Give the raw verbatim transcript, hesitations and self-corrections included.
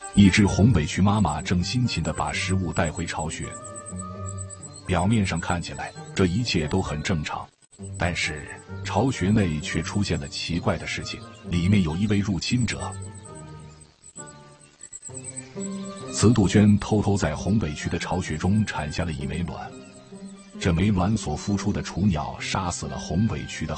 一只红尾渠妈妈正辛勤地把食物带回巢穴。表面上看起来，这一切都很正常，但是巢穴内却出现了奇怪的事情，里面有一位入侵者。雌杜鹃偷偷在红尾渠的巢穴中产下了一枚卵，这枚卵所孵出的雏鸟杀死了红尾渠的